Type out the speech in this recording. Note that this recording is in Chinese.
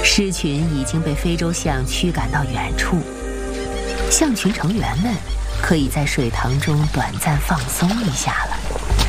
狮群已经被非洲象驱赶到远处，象群成员们可以在水塘中短暂放松一下了。